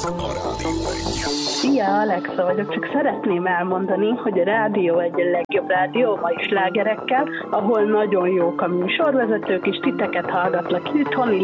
a Rádió 1. Szia, Alexa vagyok, csak szeretném elmondani, hogy a Rádió 1 a legjobb rádió, mai slágerekkel, ahol nagyon jók a műsorvezetők, és titeket hallgatlak itthon,